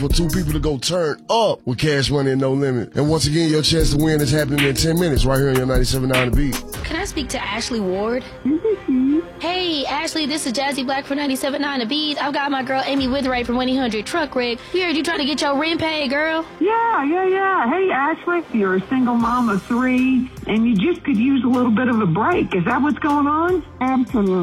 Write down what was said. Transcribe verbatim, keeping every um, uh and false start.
for two people to go turn up with Cash Money and No Limit. And once again, your chance to win is happening in ten minutes right here on your ninety-seven point nine The Beat. Can I speak to Ashley Ward? Hey, Ashley, this is Jazzy Black from ninety-seven point nine The Beat. I've got my girl Amy Witherite from one eight hundred Truck Wreck. We heard you trying to get your rent paid, girl. Yeah, yeah, yeah. Hey, Ashley, you're a single mom of three, and you just could use a little bit of a break. Is that what's going on? Absolutely.